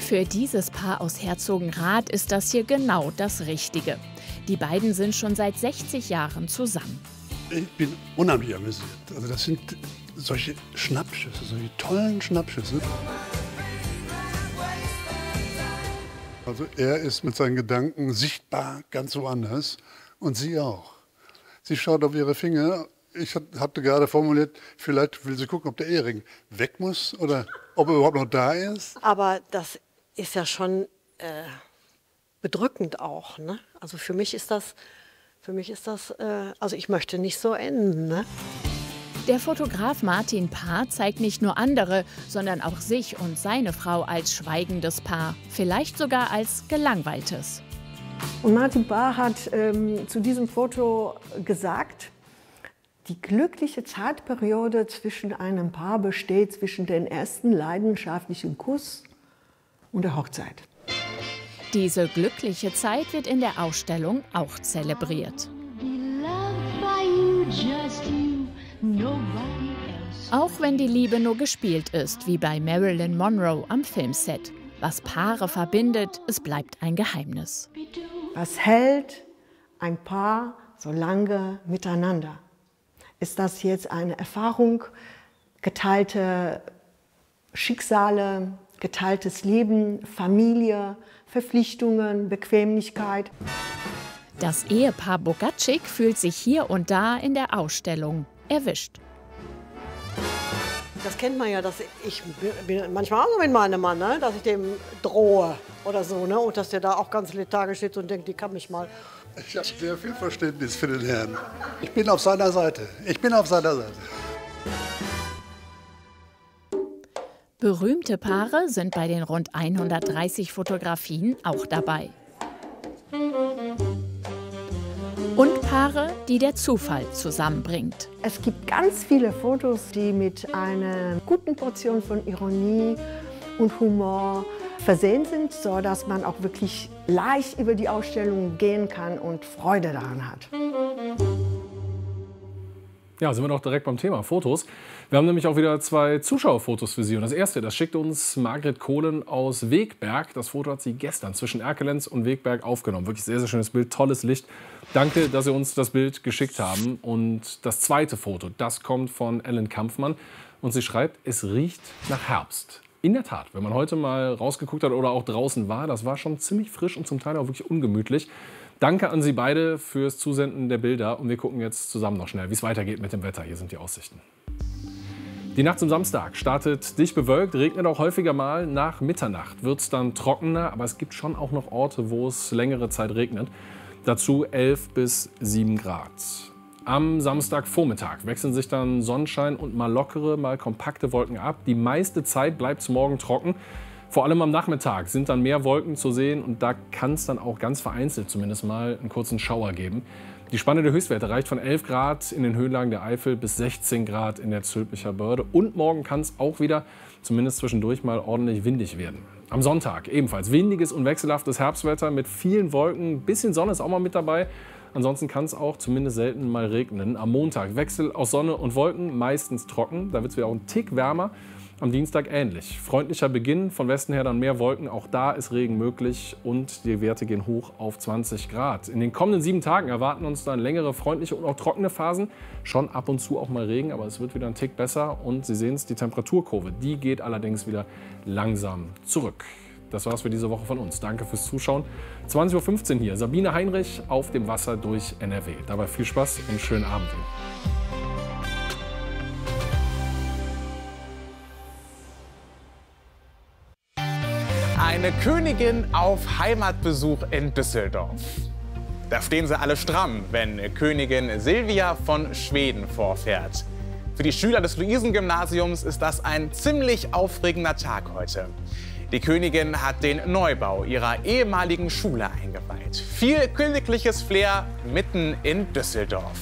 Für dieses Paar aus Herzogenrath ist das hier genau das Richtige. Die beiden sind schon seit 60 Jahren zusammen. Ich bin unheimlich amüsiert. Also das sind solche Schnappschüsse, solche tollen Schnappschüsse. Also er ist mit seinen Gedanken sichtbar ganz woanders und sie auch. Sie schaut auf ihre Finger. Ich hatte gerade formuliert, vielleicht will sie gucken, ob der Ehering weg muss oder ob er überhaupt noch da ist. Aber das ist ja schon bedrückend auch, ne? Also für mich ist das, also ich möchte nicht so enden, ne? Der Fotograf Martin Paar zeigt nicht nur andere, sondern auch sich und seine Frau als schweigendes Paar, vielleicht sogar als gelangweiltes. Und Martin Paar hat zu diesem Foto gesagt, die glückliche Zeitperiode zwischen einem Paar besteht zwischen dem ersten leidenschaftlichen Kuss und der Hochzeit. Diese glückliche Zeit wird in der Ausstellung auch zelebriert. Auch wenn die Liebe nur gespielt ist, wie bei Marilyn Monroe am Filmset. Was Paare verbindet, es bleibt ein Geheimnis. Was hält ein Paar so lange miteinander? Ist das jetzt eine Erfahrung, geteilte Schicksale, geteiltes Leben, Familie, Verpflichtungen, Bequemlichkeit? Das Ehepaar Bogatschik fühlt sich hier und da in der Ausstellung erwischt. Das kennt man ja, dass ich bin manchmal auch so mit meinem Mann, ne? Dass ich dem drohe oder so, ne? Und dass der da auch ganz lethargisch sitzt und denkt, die kann mich mal. Ich habe sehr viel Verständnis für den Herrn. Ich bin auf seiner Seite. Ich bin auf seiner Seite. Berühmte Paare sind bei den rund 130 Fotografien auch dabei. Und Paare, die der Zufall zusammenbringt. Es gibt ganz viele Fotos, die mit einer guten Portion von Ironie und Humor versehen sind, sodass man auch wirklich leicht über die Ausstellung gehen kann und Freude daran hat. Ja, sind wir doch direkt beim Thema Fotos. Wir haben nämlich auch wieder 2 Zuschauerfotos für Sie. Und das erste, das schickt uns Margret Kohlen aus Wegberg. Das Foto hat sie gestern zwischen Erkelenz und Wegberg aufgenommen. Wirklich sehr, sehr schönes Bild, tolles Licht. Danke, dass Sie uns das Bild geschickt haben. Und das zweite Foto, das kommt von Ellen Kampfmann. Und sie schreibt, es riecht nach Herbst. In der Tat, wenn man heute mal rausgeguckt hat oder auch draußen war, das war schon ziemlich frisch und zum Teil auch wirklich ungemütlich. Danke an Sie beide fürs Zusenden der Bilder und wir gucken jetzt zusammen noch schnell, wie es weitergeht mit dem Wetter. Hier sind die Aussichten. Die Nacht zum Samstag startet dicht bewölkt, regnet auch häufiger mal. Nach Mitternacht wird es dann trockener, aber es gibt schon auch noch Orte, wo es längere Zeit regnet. Dazu 11 bis 7 Grad. Am Samstagvormittag wechseln sich dann Sonnenschein und mal lockere, mal kompakte Wolken ab. Die meiste Zeit bleibt es morgen trocken. Vor allem am Nachmittag sind dann mehr Wolken zu sehen und da kann es dann auch ganz vereinzelt zumindest mal einen kurzen Schauer geben. Die Spanne der Höchstwerte reicht von 11 Grad in den Höhenlagen der Eifel bis 16 Grad in der Zülpicher Börde. Und morgen kann es auch wieder, zumindest zwischendurch, mal ordentlich windig werden. Am Sonntag ebenfalls windiges und wechselhaftes Herbstwetter mit vielen Wolken. Ein bisschen Sonne ist auch mal mit dabei. Ansonsten kann es auch zumindest selten mal regnen. Am Montag Wechsel aus Sonne und Wolken, meistens trocken. Da wird es wieder auch ein Tick wärmer. Am Dienstag ähnlich. Freundlicher Beginn, von Westen her dann mehr Wolken. Auch da ist Regen möglich und die Werte gehen hoch auf 20 Grad. In den kommenden 7 Tagen erwarten uns dann längere, freundliche und auch trockene Phasen. Schon ab und zu auch mal Regen, aber es wird wieder ein Tick besser. Und Sie sehen es, die Temperaturkurve, die geht allerdings wieder langsam zurück. Das war's für diese Woche von uns. Danke fürs Zuschauen. 20:15 Uhr hier, Sabine Heinrich auf dem Wasser durch NRW. Dabei viel Spaß und schönen Abend. Eine Königin auf Heimatbesuch in Düsseldorf. Da stehen sie alle stramm, wenn Königin Silvia von Schweden vorfährt. Für die Schüler des Luisengymnasiums ist das ein ziemlich aufregender Tag heute. Die Königin hat den Neubau ihrer ehemaligen Schule eingeweiht. Viel königliches Flair mitten in Düsseldorf.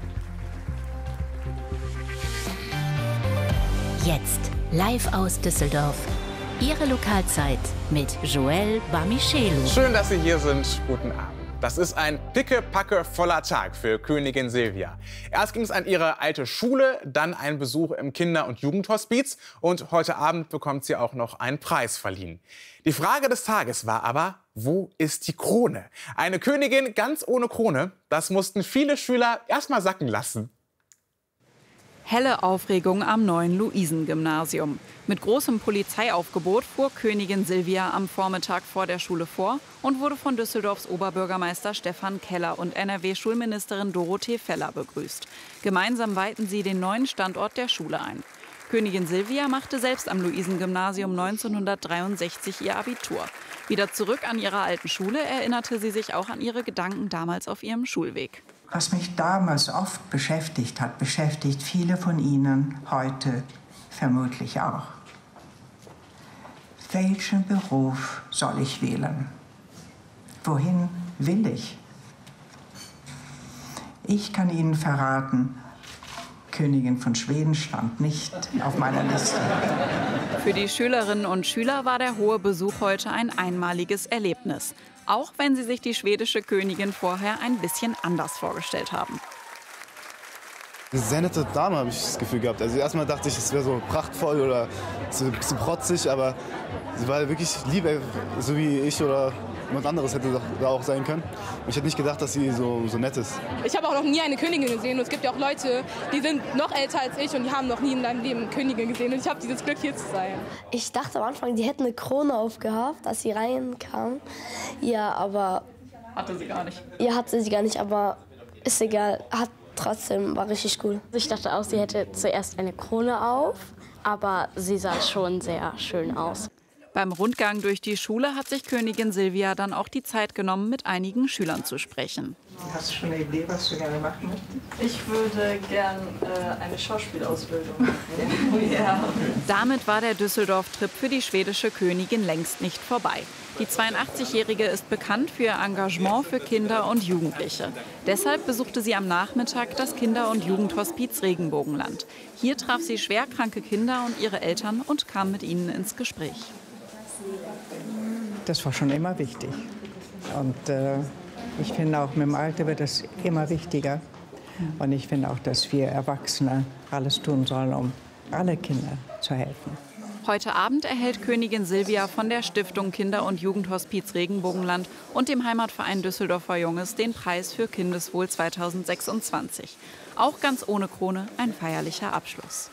Jetzt live aus Düsseldorf. Ihre Lokalzeit mit Joël Bamichelu. Schön, dass Sie hier sind. Guten Abend. Das ist ein pickepacke voller Tag für Königin Silvia. Erst ging es an ihre alte Schule, dann ein Besuch im Kinder- und Jugendhospiz und heute Abend bekommt sie auch noch einen Preis verliehen. Die Frage des Tages war aber, wo ist die Krone? Eine Königin ganz ohne Krone, das mussten viele Schüler erst mal sacken lassen. Helle Aufregung am neuen Luisengymnasium. Mit großem Polizeiaufgebot fuhr Königin Silvia am Vormittag vor der Schule vor und wurde von Düsseldorfs Oberbürgermeister Stefan Keller und NRW-Schulministerin Dorothee Feller begrüßt. Gemeinsam weihten sie den neuen Standort der Schule ein. Königin Silvia machte selbst am Luisengymnasium 1963 ihr Abitur. Wieder zurück an ihrer alten Schule erinnerte sie sich auch an ihre Gedanken damals auf ihrem Schulweg. Was mich damals oft beschäftigt hat, beschäftigt viele von Ihnen heute vermutlich auch. Welchen Beruf soll ich wählen? Wohin will ich? Ich kann Ihnen verraten, Königin von Schweden stand nicht auf meiner Liste. Für die Schülerinnen und Schüler war der hohe Besuch heute ein einmaliges Erlebnis. Auch wenn sie sich die schwedische Königin vorher ein bisschen anders vorgestellt haben. Eine sehr nette Dame, habe ich das Gefühl gehabt. Also erstmal dachte ich, es wäre so prachtvoll oder so ein bisschen protzig, aber sie war wirklich lieb, so wie ich oder jemand anderes hätte da auch sein können. Ich hätte nicht gedacht, dass sie so nett ist. Ich habe auch noch nie eine Königin gesehen und es gibt ja auch Leute, die sind noch älter als ich und die haben noch nie in ihrem Leben eine Königin gesehen und ich habe dieses Glück, hier zu sein. Ich dachte am Anfang, die hätten eine Krone aufgehabt, als sie reinkam. Ja, aber... Hatte sie gar nicht. Ja, hatte sie gar nicht, aber ist egal. Trotzdem war richtig cool. Ich dachte auch, sie hätte zuerst eine Krone auf, aber sie sah schon sehr schön aus. Beim Rundgang durch die Schule hat sich Königin Silvia dann auch die Zeit genommen, mit einigen Schülern zu sprechen. Hast du schon eine Idee, was du gerne machen möchtest? Ich würde gern eine Schauspielausbildung machen. Ja. Damit war der Düsseldorf-Trip für die schwedische Königin längst nicht vorbei. Die 82-Jährige ist bekannt für ihr Engagement für Kinder und Jugendliche. Deshalb besuchte sie am Nachmittag das Kinder- und Jugendhospiz Regenbogenland. Hier traf sie schwerkranke Kinder und ihre Eltern und kam mit ihnen ins Gespräch. Das war schon immer wichtig. Und ich finde auch, mit dem Alter wird das immer wichtiger. Und ich finde auch, dass wir Erwachsene alles tun sollen, um alle Kinder zu helfen. Heute Abend erhält Königin Silvia von der Stiftung Kinder- und Jugendhospiz Regenbogenland und dem Heimatverein Düsseldorfer Junges den Preis für Kindeswohl 2026. Auch ganz ohne Krone ein feierlicher Abschluss.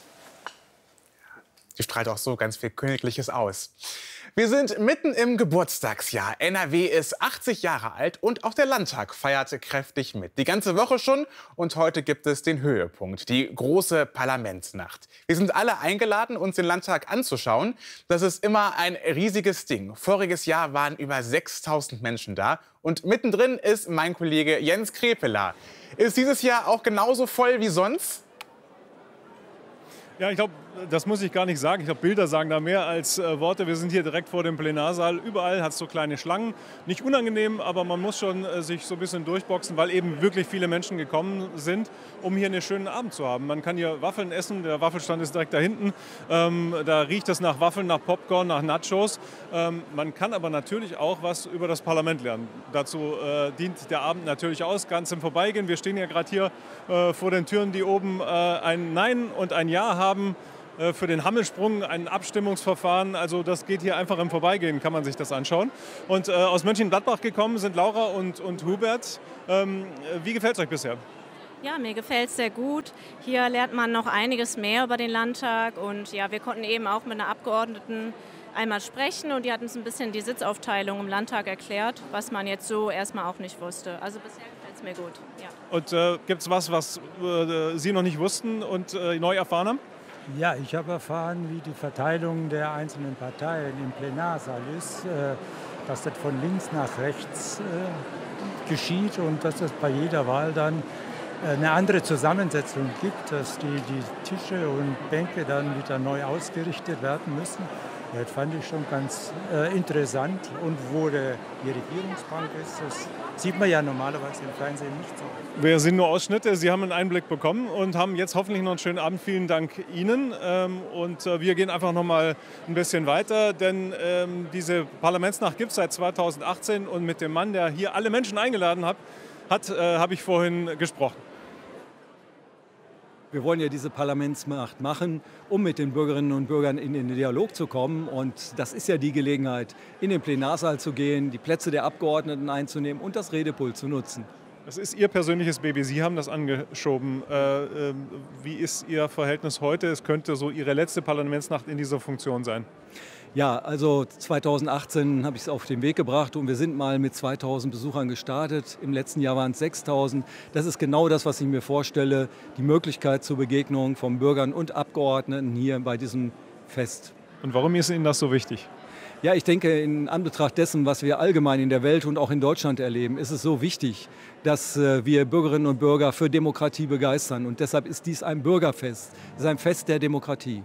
Die strahlt auch so ganz viel Königliches aus. Wir sind mitten im Geburtstagsjahr. NRW ist 80 Jahre alt und auch der Landtag feierte kräftig mit. Die ganze Woche schon und heute gibt es den Höhepunkt, die große Parlamentsnacht. Wir sind alle eingeladen, uns den Landtag anzuschauen. Das ist immer ein riesiges Ding. Voriges Jahr waren über 6.000 Menschen da und mittendrin ist mein Kollege Jens Krepeler. Ist dieses Jahr auch genauso voll wie sonst? Ja, ich glaube, das muss ich gar nicht sagen. Ich glaube, Bilder sagen da mehr als Worte. Wir sind hier direkt vor dem Plenarsaal. Überall hat es so kleine Schlangen. Nicht unangenehm, aber man muss schon sich so ein bisschen durchboxen, weil eben wirklich viele Menschen gekommen sind, um hier einen schönen Abend zu haben. Man kann hier Waffeln essen. Der Waffelstand ist direkt da hinten. Da riecht es nach Waffeln, nach Popcorn, nach Nachos. Man kann aber natürlich auch was über das Parlament lernen. Dazu dient der Abend natürlich aus. Ganz im Vorbeigehen. Wir stehen ja gerade hier vor den Türen, die oben ein Nein und ein Ja haben. Für den Hammelsprung ein Abstimmungsverfahren. Also das geht hier einfach im Vorbeigehen, kann man sich das anschauen. Und aus Mönchengladbach gekommen sind Laura und Hubert. Wie gefällt es euch bisher? Ja, mir gefällt es sehr gut. Hier lernt man noch einiges mehr über den Landtag. Und ja, wir konnten eben auch mit einer Abgeordneten einmal sprechen. Und die hat uns ein bisschen die Sitzaufteilung im Landtag erklärt, was man jetzt so erstmal auch nicht wusste. Also bisher gefällt es mir gut. Ja. Und gibt es was Sie noch nicht wussten und neu erfahren haben? Ja, ich habe erfahren, wie die Verteilung der einzelnen Parteien im Plenarsaal ist, dass das von links nach rechts geschieht und dass es bei jeder Wahl dann eine andere Zusammensetzung gibt, dass die Tische und Bänke dann wieder neu ausgerichtet werden müssen. Das fand ich schon ganz interessant. Und wo die Regierungsbank ist, das sieht man ja normalerweise im Fernsehen nicht so. Wir sind nur Ausschnitte. Sie haben einen Einblick bekommen und haben jetzt hoffentlich noch einen schönen Abend. Vielen Dank Ihnen. Und wir gehen einfach noch mal ein bisschen weiter, denn diese Parlamentsnacht gibt es seit 2018 und mit dem Mann, der hier alle Menschen eingeladen hat, habe ich vorhin gesprochen. Wir wollen ja diese Parlamentsnacht machen, um mit den Bürgerinnen und Bürgern in den Dialog zu kommen. Und das ist ja die Gelegenheit, in den Plenarsaal zu gehen, die Plätze der Abgeordneten einzunehmen und das Redepult zu nutzen. Das ist Ihr persönliches Baby. Sie haben das angeschoben. Wie ist Ihr Verhältnis heute? Es könnte so Ihre letzte Parlamentsnacht in dieser Funktion sein. Ja, also 2018 habe ich es auf den Weg gebracht und wir sind mal mit 2000 Besuchern gestartet. Im letzten Jahr waren es 6000. Das ist genau das, was ich mir vorstelle, die Möglichkeit zur Begegnung von Bürgern und Abgeordneten hier bei diesem Fest. Und warum ist Ihnen das so wichtig? Ja, ich denke, in Anbetracht dessen, was wir allgemein in der Welt und auch in Deutschland erleben, ist es so wichtig, dass wir Bürgerinnen und Bürger für Demokratie begeistern. Und deshalb ist dies ein Bürgerfest, es ist ein Fest der Demokratie.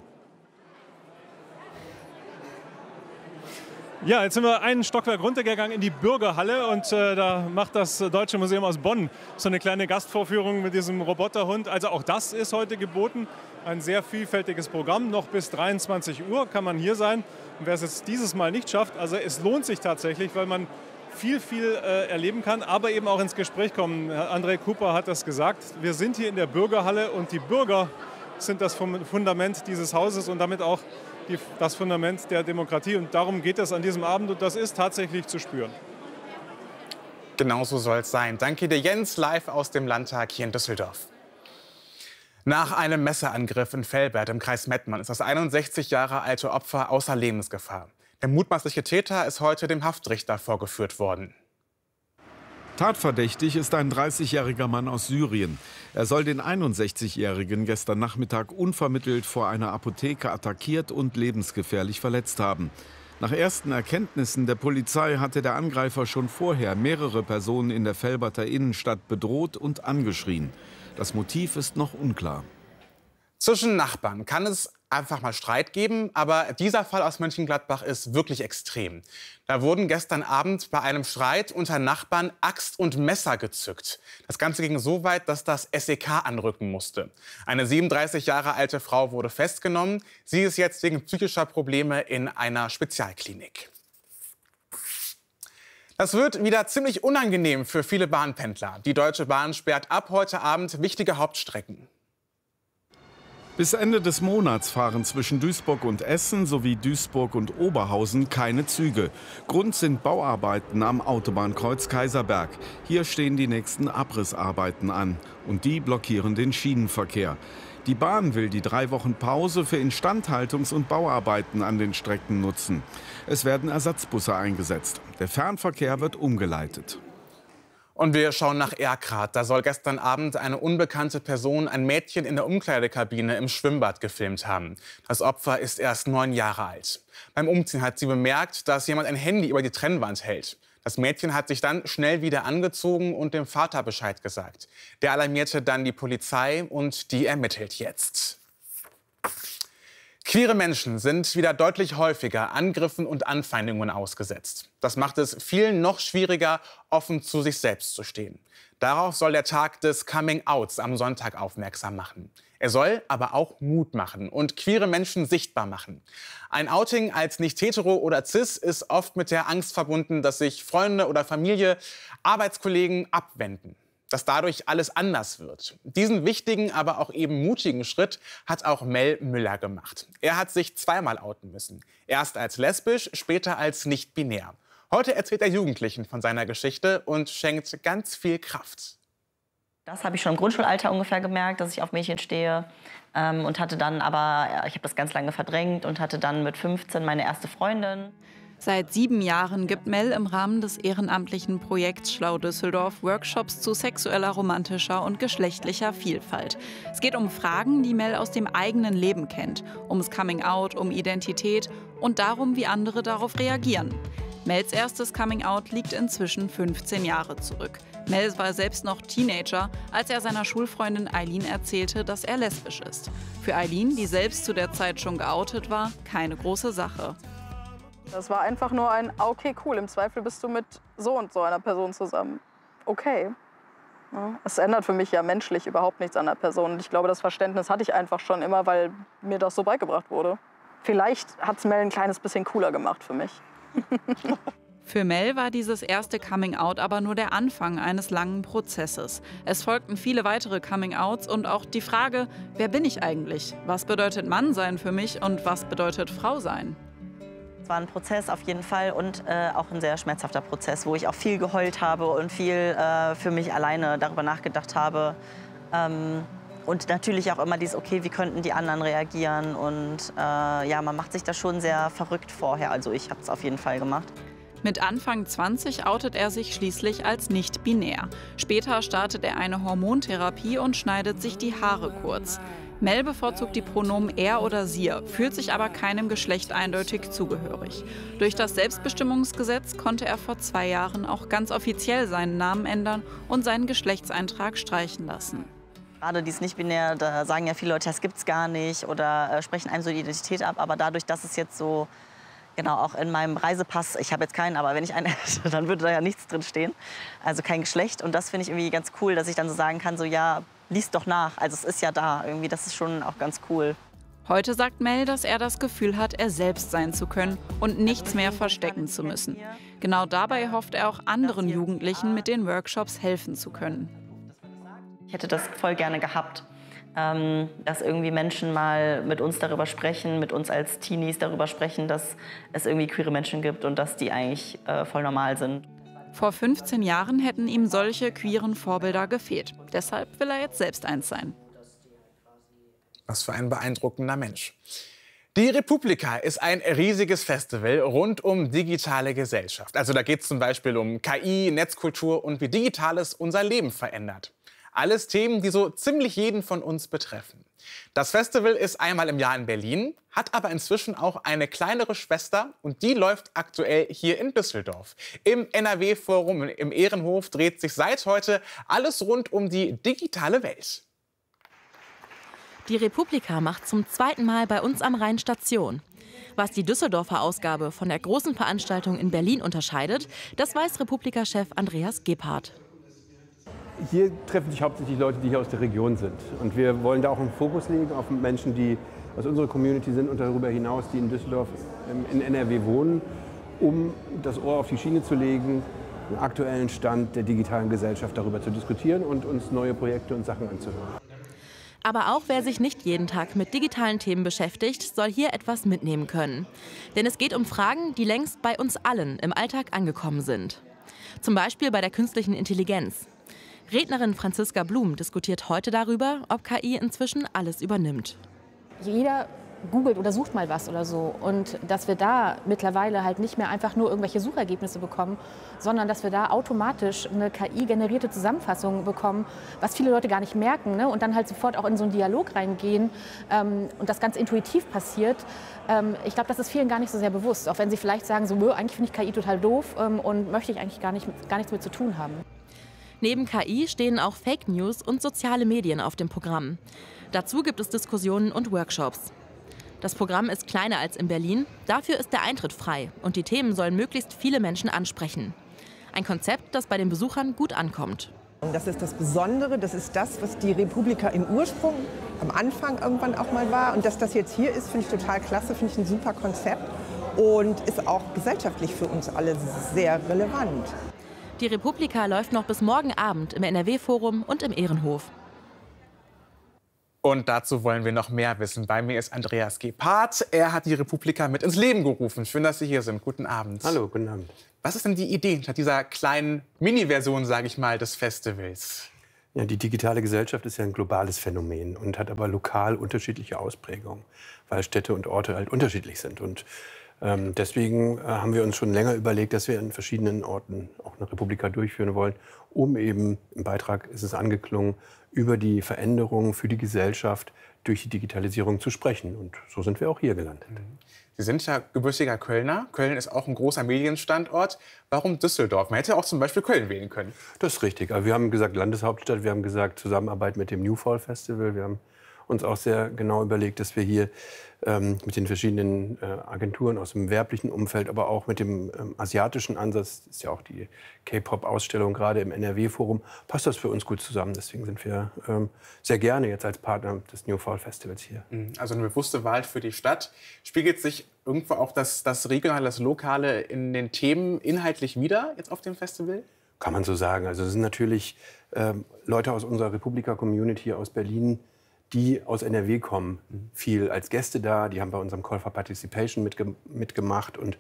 Ja, jetzt sind wir einen Stockwerk runtergegangen in die Bürgerhalle und da macht das Deutsche Museum aus Bonn so eine kleine Gastvorführung mit diesem Roboterhund. Also auch das ist heute geboten. Ein sehr vielfältiges Programm. Noch bis 23 Uhr kann man hier sein. Und wer es jetzt dieses Mal nicht schafft, also es lohnt sich tatsächlich, weil man viel erleben kann, aber eben auch ins Gespräch kommen. André Cooper hat das gesagt. Wir sind hier in der Bürgerhalle und die Bürger sind das Fundament dieses Hauses und damit auch das Fundament der Demokratie. Und darum geht es an diesem Abend und das ist tatsächlich zu spüren. Genau so soll es sein. Danke dir, Jens, live aus dem Landtag hier in Düsseldorf. Nach einem Messerangriff in Velbert im Kreis Mettmann ist das 61 Jahre alte Opfer außer Lebensgefahr. Der mutmaßliche Täter ist heute dem Haftrichter vorgeführt worden. Tatverdächtig ist ein 30-jähriger Mann aus Syrien. Er soll den 61-jährigen gestern Nachmittag unvermittelt vor einer Apotheke attackiert und lebensgefährlich verletzt haben. Nach ersten Erkenntnissen der Polizei hatte der Angreifer schon vorher mehrere Personen in der Velberter Innenstadt bedroht und angeschrien. Das Motiv ist noch unklar. Zwischen Nachbarn kann es einfach mal Streit geben, aber dieser Fall aus Mönchengladbach ist wirklich extrem. Da wurden gestern Abend bei einem Streit unter Nachbarn Axt und Messer gezückt. Das Ganze ging so weit, dass das SEK anrücken musste. Eine 37 Jahre alte Frau wurde festgenommen. Sie ist jetzt wegen psychischer Probleme in einer Spezialklinik. Das wird wieder ziemlich unangenehm für viele Bahnpendler. Die Deutsche Bahn sperrt ab heute Abend wichtige Hauptstrecken. Bis Ende des Monats fahren zwischen Duisburg und Essen sowie Duisburg und Oberhausen keine Züge. Grund sind Bauarbeiten am Autobahnkreuz Kaiserberg. Hier stehen die nächsten Abrissarbeiten an und die blockieren den Schienenverkehr. Die Bahn will die 3 Wochen Pause für Instandhaltungs- und Bauarbeiten an den Strecken nutzen. Es werden Ersatzbusse eingesetzt. Der Fernverkehr wird umgeleitet. Und wir schauen nach Erkrath. Da soll gestern Abend eine unbekannte Person ein Mädchen in der Umkleidekabine im Schwimmbad gefilmt haben. Das Opfer ist erst 9 Jahre alt. Beim Umziehen hat sie bemerkt, dass jemand ein Handy über die Trennwand hält. Das Mädchen hat sich dann schnell wieder angezogen und dem Vater Bescheid gesagt. Der alarmierte dann die Polizei und die ermittelt jetzt. Queere Menschen sind wieder deutlich häufiger Angriffen und Anfeindungen ausgesetzt. Das macht es vielen noch schwieriger, offen zu sich selbst zu stehen. Darauf soll der Tag des Coming-Outs am Sonntag aufmerksam machen. Er soll aber auch Mut machen und queere Menschen sichtbar machen. Ein Outing als nicht-hetero oder cis ist oft mit der Angst verbunden, dass sich Freunde oder Familie, Arbeitskollegen abwenden. Dass dadurch alles anders wird. Diesen wichtigen, aber auch eben mutigen Schritt hat auch Mel Müller gemacht. Er hat sich zweimal outen müssen. Erst als lesbisch, später als nicht-binär. Heute erzählt er Jugendlichen von seiner Geschichte und schenkt ganz viel Kraft. Das habe ich schon im Grundschulalter ungefähr gemerkt, dass ich auf Mädchen stehe. Und hatte dann aber, ich habe das ganz lange verdrängt und hatte dann mit 15 meine erste Freundin. Seit 7 Jahren gibt Mel im Rahmen des ehrenamtlichen Projekts Schlau Düsseldorf Workshops zu sexueller, romantischer und geschlechtlicher Vielfalt. Es geht um Fragen, die Mel aus dem eigenen Leben kennt, ums Coming-out, um Identität und darum, wie andere darauf reagieren. Mels erstes Coming-out liegt inzwischen 15 Jahre zurück. Mel war selbst noch Teenager, als er seiner Schulfreundin Eileen erzählte, dass er lesbisch ist. Für Eileen, die selbst zu der Zeit schon geoutet war, keine große Sache. Das war einfach nur ein, okay, cool, im Zweifel bist du mit so und so einer Person zusammen. Okay. Ja, es ändert für mich ja menschlich überhaupt nichts an der Person. Und ich glaube, das Verständnis hatte ich einfach schon immer, weil mir das so beigebracht wurde. Vielleicht hat es Mel ein kleines bisschen cooler gemacht für mich. Für Mel war dieses erste Coming-out aber nur der Anfang eines langen Prozesses. Es folgten viele weitere Coming-outs und auch die Frage, wer bin ich eigentlich? Was bedeutet Mann sein für mich und was bedeutet Frau sein? Es war ein Prozess auf jeden Fall und auch ein sehr schmerzhafter Prozess, wo ich auch viel geheult habe und viel für mich alleine darüber nachgedacht habe. Und natürlich auch immer dieses, okay, wie könnten die anderen reagieren? Und ja, man macht sich da schon sehr verrückt vorher. Also ich habe es auf jeden Fall gemacht. Mit Anfang 20 outet er sich schließlich als nicht binär. Später startet er eine Hormontherapie und schneidet sich die Haare kurz. Mel bevorzugt die Pronomen er oder sie, fühlt sich aber keinem Geschlecht eindeutig zugehörig. Durch das Selbstbestimmungsgesetz konnte er vor 2 Jahren auch ganz offiziell seinen Namen ändern und seinen Geschlechtseintrag streichen lassen. Gerade dieses Nicht-Binär, da sagen ja viele Leute, das gibt's gar nicht oder sprechen einem so die Identität ab. Aber dadurch, dass es jetzt so, genau, auch in meinem Reisepass, ich habe jetzt keinen, aber wenn ich einen hätte, dann würde da ja nichts drin stehen. Also kein Geschlecht. Und das finde ich irgendwie ganz cool, dass ich dann so sagen kann, so ja, lies doch nach. Also es ist ja da. Irgendwie, das ist schon auch ganz cool. Heute sagt Mel, dass er das Gefühl hat, er selbst sein zu können und nichts mehr verstecken zu müssen. Genau dabei hofft er auch anderen Jugendlichen mit den Workshops helfen zu können. Ich hätte das voll gerne gehabt, dass irgendwie Menschen mal mit uns darüber sprechen, mit uns als Teenies darüber sprechen, dass es irgendwie queere Menschen gibt und dass die eigentlich voll normal sind. Vor 15 Jahren hätten ihm solche queeren Vorbilder gefehlt. Deshalb will er jetzt selbst eins sein. Was für ein beeindruckender Mensch. Die Republika ist ein riesiges Festival rund um digitale Gesellschaft. Also da geht es zum Beispiel um KI, Netzkultur und wie Digitales unser Leben verändert. Alles Themen, die so ziemlich jeden von uns betreffen. Das Festival ist einmal im Jahr in Berlin, hat aber inzwischen auch eine kleinere Schwester und die läuft aktuell hier in Düsseldorf. Im NRW-Forum im Ehrenhof dreht sich seit heute alles rund um die digitale Welt. Die Republika macht zum 2. Mal bei uns am Rhein Station. Was die Düsseldorfer Ausgabe von der großen Veranstaltung in Berlin unterscheidet, das weiß Republika-Chef Andreas Gebhardt. Hier treffen sich hauptsächlich Leute, die hier aus der Region sind. Und wir wollen da auch einen Fokus legen auf Menschen, die aus unserer Community sind und darüber hinaus, die in Düsseldorf, in NRW wohnen, um das Ohr auf die Schiene zu legen, den aktuellen Stand der digitalen Gesellschaft darüber zu diskutieren und uns neue Projekte und Sachen anzuhören. Aber auch wer sich nicht jeden Tag mit digitalen Themen beschäftigt, soll hier etwas mitnehmen können. Denn es geht um Fragen, die längst bei uns allen im Alltag angekommen sind. Zum Beispiel bei der künstlichen Intelligenz. Rednerin Franziska Blum diskutiert heute darüber, ob KI inzwischen alles übernimmt. Jeder googelt oder sucht mal was oder so. Und dass wir da mittlerweile halt nicht mehr einfach nur irgendwelche Suchergebnisse bekommen, sondern dass wir da automatisch eine KI-generierte Zusammenfassung bekommen, was viele Leute gar nicht merken, ne? Und dann halt sofort auch in so einen Dialog reingehen und das ganz intuitiv passiert. Ich glaube, das ist vielen gar nicht so sehr bewusst, auch wenn sie vielleicht sagen, so, eigentlich finde ich KI total doof und möchte ich eigentlich gar nichts mit zu tun haben. Neben KI stehen auch Fake News und soziale Medien auf dem Programm. Dazu gibt es Diskussionen und Workshops. Das Programm ist kleiner als in Berlin, dafür ist der Eintritt frei und die Themen sollen möglichst viele Menschen ansprechen. Ein Konzept, das bei den Besuchern gut ankommt. Und das ist das Besondere, das ist das, was die Republika im Ursprung, am Anfang irgendwann auch mal war. Und dass das jetzt hier ist, finde ich total klasse, finde ich ein super Konzept und ist auch gesellschaftlich für uns alle sehr relevant. Die Republika läuft noch bis morgen Abend im NRW-Forum und im Ehrenhof. Und dazu wollen wir noch mehr wissen. Bei mir ist Andreas Gebhardt. Er hat die Republika mit ins Leben gerufen. Schön, dass Sie hier sind. Guten Abend. Hallo, guten Abend. Was ist denn die Idee hinter dieser kleinen Mini-Version, sage ich mal, des Festivals? Ja, die digitale Gesellschaft ist ja ein globales Phänomen und hat aber lokal unterschiedliche Ausprägungen, weil Städte und Orte halt unterschiedlich sind. Und deswegen haben wir uns schon länger überlegt, dass wir in verschiedenen Orten auch eine Republika durchführen wollen, um eben, im Beitrag ist es angeklungen, über die Veränderungen für die Gesellschaft durch die Digitalisierung zu sprechen. Und so sind wir auch hier gelandet. Sie sind ja gebürtiger Kölner. Köln ist auch ein großer Medienstandort. Warum Düsseldorf? Man hätte auch zum Beispiel Köln wählen können. Das ist richtig. Aber wir haben gesagt Landeshauptstadt, wir haben gesagt Zusammenarbeit mit dem New Fall Festival. Wir haben uns auch sehr genau überlegt, dass wir hier mit den verschiedenen Agenturen aus dem werblichen Umfeld, aber auch mit dem asiatischen Ansatz, das ist ja auch die K-Pop-Ausstellung gerade im NRW-Forum, passt das für uns gut zusammen. Deswegen sind wir sehr gerne jetzt als Partner des New Fall Festivals hier. Also eine bewusste Wahl für die Stadt. Spiegelt sich irgendwo auch das Regionale, das Lokale in den Themen inhaltlich wieder jetzt auf dem Festival? Kann man so sagen. Also es sind natürlich Leute aus unserer Republika-Community aus Berlin, die aus NRW kommen, viel als Gäste da. Die haben bei unserem Call for Participation mitgemacht. Und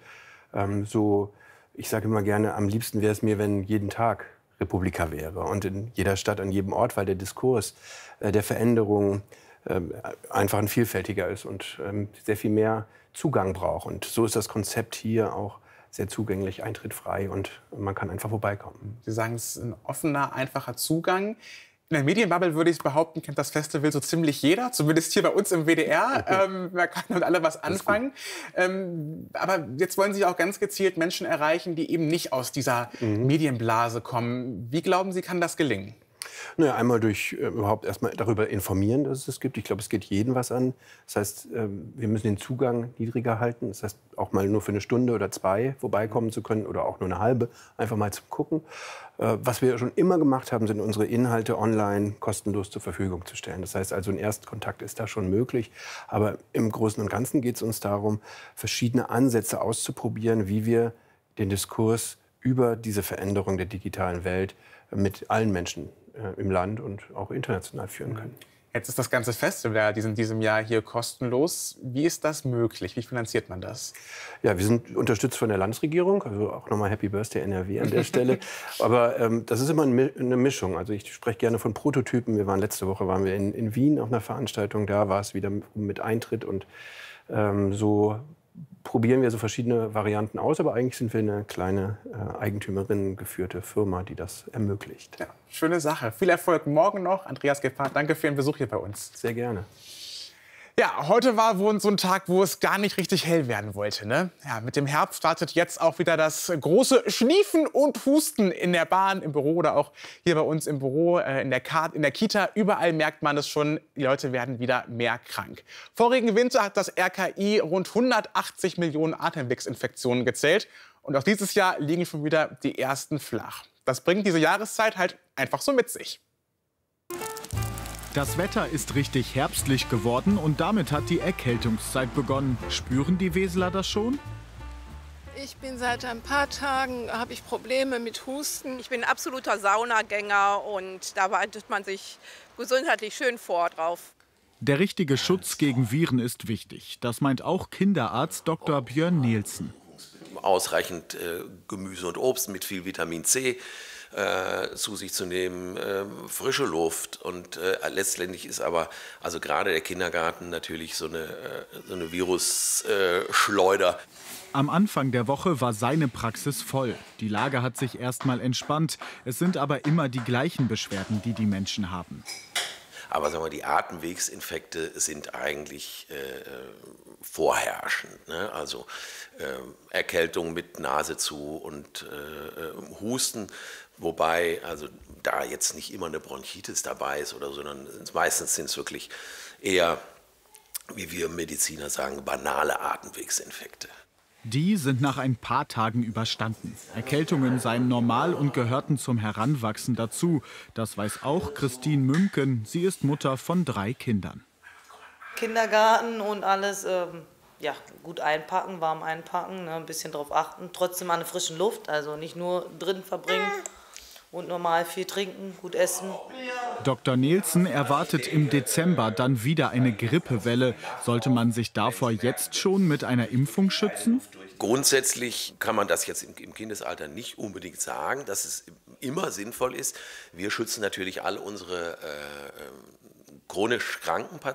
so, ich sage immer gerne, am liebsten wäre es mir, wenn jeden Tag Republika wäre. Und in jeder Stadt, an jedem Ort, weil der Diskurs der Veränderung einfach ein vielfältiger ist und sehr viel mehr Zugang braucht. Und so ist das Konzept hier auch sehr zugänglich, eintrittfrei und man kann einfach vorbeikommen. Sie sagen, es ist ein offener, einfacher Zugang. In der Medienbubble würde ich behaupten, kennt das Festival so ziemlich jeder, zumindest hier bei uns im WDR. Man kann mit alle was anfangen. Aber jetzt wollen Sie auch ganz gezielt Menschen erreichen, die eben nicht aus dieser Medienblase kommen. Wie glauben Sie, kann das gelingen? Naja, einmal durch überhaupt erstmal darüber informieren, dass es das gibt. Ich glaube, es geht jeden was an. Das heißt, wir müssen den Zugang niedriger halten. Das heißt, auch mal nur für eine Stunde oder 2 vorbeikommen zu können oder auch nur eine halbe, einfach mal zu gucken. Was wir schon immer gemacht haben, sind unsere Inhalte online kostenlos zur Verfügung zu stellen. Das heißt also, ein Erstkontakt ist da schon möglich. Aber im Großen und Ganzen geht es uns darum, verschiedene Ansätze auszuprobieren, wie wir den Diskurs über diese Veränderung der digitalen Welt mit allen Menschen im Land und auch international führen können. Jetzt ist das ganze Festival in diesem Jahr hier kostenlos. Wie ist das möglich? Wie finanziert man das? Ja, wir sind unterstützt von der Landesregierung, also auch nochmal Happy Birthday NRW an der Stelle. Aber das ist immer eine Mischung. Also ich spreche gerne von Prototypen. Letzte Woche waren wir in Wien auf einer Veranstaltung. Da war es wieder mit Eintritt und so probieren wir so verschiedene Varianten aus, aber eigentlich sind wir eine kleine Eigentümerin geführte Firma, die das ermöglicht. Ja, schöne Sache. Viel Erfolg morgen noch. Andreas Gebhardt, danke für Ihren Besuch hier bei uns. Sehr gerne. Ja, heute war wohl so ein Tag, wo es gar nicht richtig hell werden wollte. Ne? Ja, mit dem Herbst startet jetzt auch wieder das große Schniefen und Husten in der Bahn, im Büro oder auch hier bei uns im Büro, in der Kita. Überall merkt man es schon, die Leute werden wieder mehr krank. Vorigen Winter hat das RKI rund 180 Millionen Atemwegsinfektionen gezählt. Und auch dieses Jahr liegen schon wieder die ersten flach. Das bringt diese Jahreszeit halt einfach so mit sich. Das Wetter ist richtig herbstlich geworden und damit hat die Erkältungszeit begonnen. Spüren die Weseler das schon? Ich bin seit ein paar Tagen, habe ich Probleme mit Husten. Ich bin ein absoluter Saunagänger und da bereitet man sich gesundheitlich schön vor drauf. Der richtige Schutz gegen Viren ist wichtig. Das meint auch Kinderarzt Dr. Björn Nielsen. Ausreichend Gemüse und Obst mit viel Vitamin C zu sich zu nehmen, frische Luft und letztendlich ist aber also gerade der Kindergarten natürlich so eine Virusschleuder. Am Anfang der Woche war seine Praxis voll. Die Lage hat sich erstmal entspannt. Es sind aber immer die gleichen Beschwerden, die die Menschen haben. Aber sagen wir, die Atemwegsinfekte sind eigentlich vorherrschend. Ne? Also Erkältung mit Nase zu und Husten. Wobei also da jetzt nicht immer eine Bronchitis dabei ist oder so, sondern meistens sind es wirklich eher, wie wir Mediziner sagen, banale Atemwegsinfekte. Die sind nach ein paar Tagen überstanden. Erkältungen seien normal und gehörten zum Heranwachsen dazu. Das weiß auch Christine Mümken. Sie ist Mutter von 3 Kindern. Kindergarten und alles, ja, gut einpacken, warm einpacken, ne, ein bisschen drauf achten. Trotzdem an der frischen Luft, also nicht nur drin verbringen und normal viel trinken, gut essen. Dr. Nielsen erwartet im Dezember dann wieder eine Grippewelle. Sollte man sich davor jetzt schon mit einer Impfung schützen? Grundsätzlich kann man das jetzt im Kindesalter nicht unbedingt sagen, dass es immer sinnvoll ist. Wir schützen natürlich alle unsere chronisch kranken Patienten.